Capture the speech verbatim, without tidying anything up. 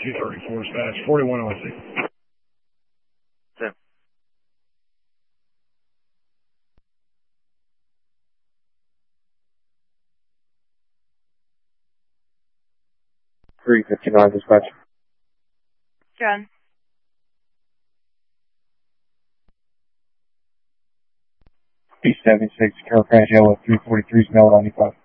two thirty-four dispatch, forty-one O C. Same. three fifty-nine dispatch. John. B seventy-six, Carol Frangio with three forty-three, Smell ninety-five.